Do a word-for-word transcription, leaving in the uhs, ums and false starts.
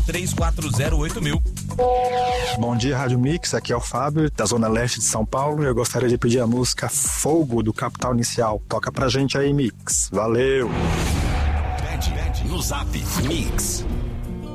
três quatro zero oito mil. Bom dia, Rádio Mix, aqui é o Fábio, da Zona Leste de São Paulo. Eu gostaria de pedir a música Fogo, do Capital Inicial. Toca pra gente aí, Mix. Valeu! No Zap Mix.